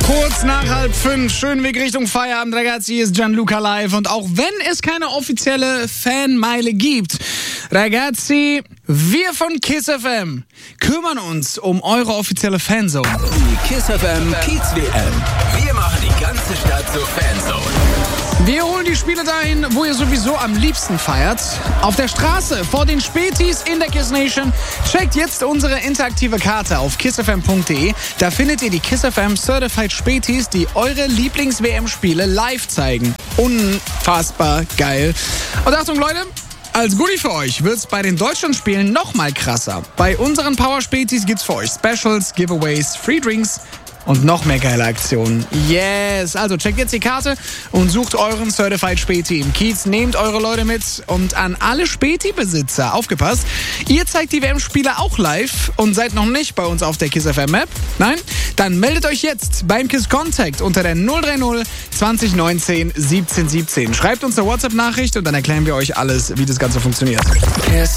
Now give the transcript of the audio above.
Kurz nach 4:30, schönen Weg Richtung Feierabend, ragazzi, hier ist Gianluca live. Und auch wenn es keine offizielle Fanmeile gibt, ragazzi, wir von KISS FM kümmern uns um eure offizielle Fanzone. Die KISS FM Kiez WM. Wir machen die ganze Stadt zur Fanzone. Wir holen die Spiele dahin, wo ihr sowieso am liebsten feiert. Auf der Straße, vor den Spätis in der KISS Nation. Checkt jetzt unsere interaktive Karte auf kissfm.de. Da findet ihr die KISS FM Certified Spätis, die eure Lieblings-WM-Spiele live zeigen. Unfassbar geil. Und Achtung, Leute, als Goodie für euch wird's bei den Deutschlandspielen noch mal krasser. Bei unseren Power-Spätis gibt's für euch Specials, Giveaways, Free Drinks und noch mehr geile Aktionen. Yes! Also checkt jetzt die Karte und sucht euren Certified Späti im Kiez. Nehmt eure Leute mit und an alle Späti-Besitzer, aufgepasst, ihr zeigt die WM-Spiele auch live und seid noch nicht bei uns auf der KISS FM App? Nein? Dann meldet euch jetzt beim KISS Contact unter der 030 2019 17 17. Schreibt uns eine WhatsApp-Nachricht und dann erklären wir euch alles, wie das Ganze funktioniert. KISS